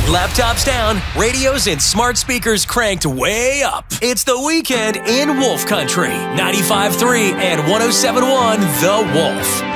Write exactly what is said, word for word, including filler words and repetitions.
Laptops down, radios and smart speakers cranked way up. It's the weekend in Wolf Country. ninety-five point three and one oh seven point one The Wolf.